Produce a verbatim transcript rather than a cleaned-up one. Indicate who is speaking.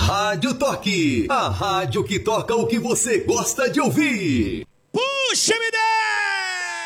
Speaker 1: Rádio Toque, a rádio que toca o que você gosta de ouvir.
Speaker 2: Puxa, me dá!